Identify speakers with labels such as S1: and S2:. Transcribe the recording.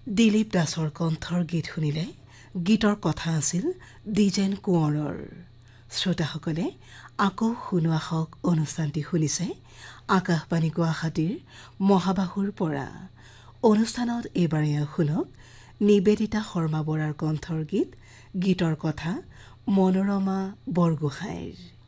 S1: দিলীপ দাসৰ কণ্ঠৰ গীত শুনিলে। গীতৰ কথা আছিল দ্বিজেন কোঁৱৰৰ। শ্ৰোতাসকলে আকৌ শুনোৱা হওক অনুষ্ঠানটি শুনিছে আকাশবাণী গুৱাহাটীৰ মহাবাহুৰ পৰা। অনুষ্ঠানত এইবাৰ শুনক নিবেদিতা শৰ্মা বৰাৰ কণ্ঠৰ গীত। গীতৰ কথা মনোৰমা বৰগোহাঁইৰ।